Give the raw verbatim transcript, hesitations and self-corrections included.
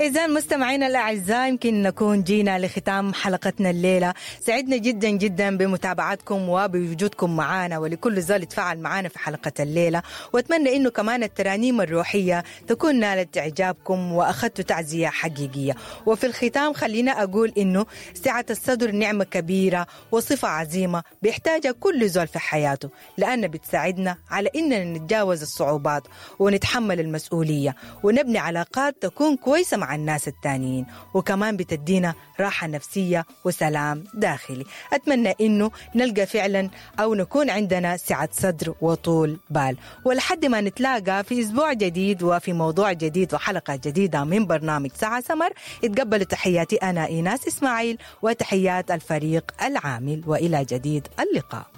أعزائي المستمعين الأعزاء، يمكن نكون جينا لختام حلقتنا الليلة. سعدنا جدا جدا بمتابعتكم وبوجودكم معنا، ولكل زول تفاعل معنا في حلقة الليلة. وأتمنى إنه كمان الترانيم الروحية تكون نالت إعجابكم وأخذتوا تعزية حقيقية. وفي الختام خلينا أقول إنه سعة الصدر نعمة كبيرة وصفة عظيمة بيحتاجها كل زول في حياته، لأن بتساعدنا على إننا نتجاوز الصعوبات ونتحمل المسؤولية ونبني علاقات تكون كويسة مع الناس التانيين، وكمان بتدينا راحة نفسية وسلام داخلي. أتمنى إنه نلقى فعلا أو نكون عندنا سعة صدر وطول بال. ولحد ما نتلاقى في أسبوع جديد وفي موضوع جديد وحلقة جديدة من برنامج ساعة سمر، اتقبلوا تحياتي أنا إيناس إسماعيل وتحيات الفريق العامل، وإلى جديد اللقاء.